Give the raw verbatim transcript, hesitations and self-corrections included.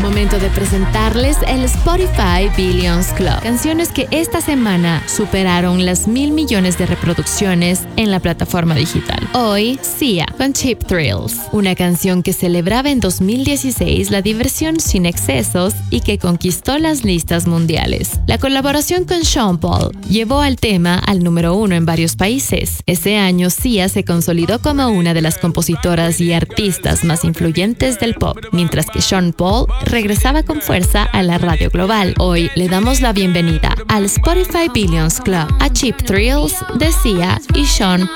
Momento de presentarles el Spotify Billions Club. Canciones que esta semana superaron las mil millones de reproducciones en la plataforma digital. Hoy, Sia con Cheap Thrills, una canción que celebraba en dos mil dieciséis la diversión sin excesos y que conquistó las listas mundiales. La colaboración con Sean Paul llevó al tema al número uno en varios países. Ese año, Sia se consolidó como una de las compositoras y artistas más influyentes del pop, mientras que Sean Paul regresaba con fuerza a la radio global. Hoy le damos la bienvenida al Spotify Billions Club a Cheap Thrills de Sia y Sean